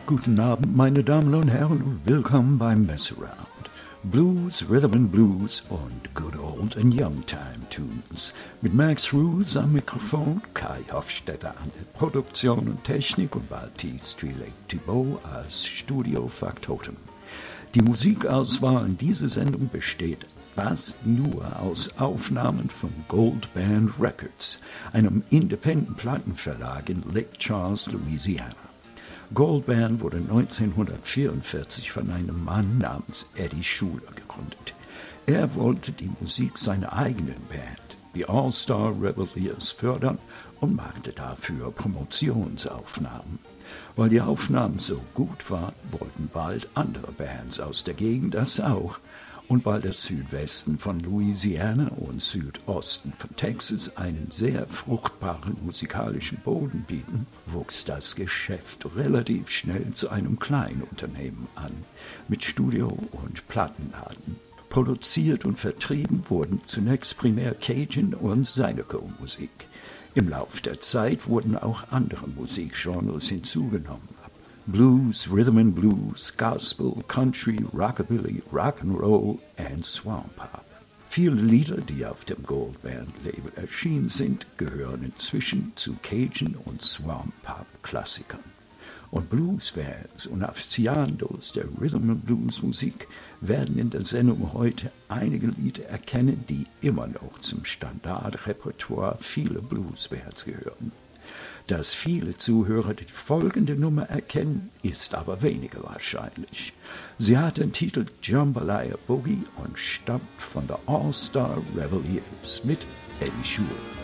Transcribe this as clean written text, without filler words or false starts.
Guten Abend, meine Damen und Herren, und willkommen beim Messaround. Blues, Rhythm and Blues und Good Old and Young Time Tunes. Mit Max Roos am Mikrofon, Kai Hofstetter an der Produktion und Technik und Baptiste Thibault als Studiofaktotum. Die Musikauswahl in dieser Sendung besteht fast nur aus Aufnahmen von Gold Band Records, einem Independent-Plattenverlag in Lake Charles, Louisiana. Gold Band wurde 1944 von einem Mann namens Eddie Schuler gegründet. Er wollte die Musik seiner eigenen Band, die All-Star Reveliers, fördern und machte dafür Promotionsaufnahmen. Weil die Aufnahmen so gut waren, wollten bald andere Bands aus der Gegend das auch. Und weil das Südwesten von Louisiana und Südosten von Texas einen sehr fruchtbaren musikalischen Boden bieten, wuchs das Geschäft relativ schnell zu einem Kleinunternehmen an, mit Studio und Plattenladen. Produziert und vertrieben wurden zunächst primär Cajun- und Zydeco-Musik. Im Lauf der Zeit wurden auch andere Musikgenres hinzugenommen. Blues, Rhythm and Blues, Gospel, Country, Rockabilly, Rock'n'Roll und Swamp Pop. Viele Lieder, die auf dem Gold Band Label erschienen sind, gehören inzwischen zu Cajun- und Swamp Pop Klassikern. Und Bluesfans und Aficionados der Rhythm and Blues Musik werden in der Sendung heute einige Lieder erkennen, die immer noch zum Standardrepertoire vieler Bluesbands gehören. Dass viele Zuhörer die folgende Nummer erkennen, ist aber weniger wahrscheinlich. Sie hat den Titel Jambalaya Boogie und stammt von der All-Star Reveliers mit Eddie Schuler.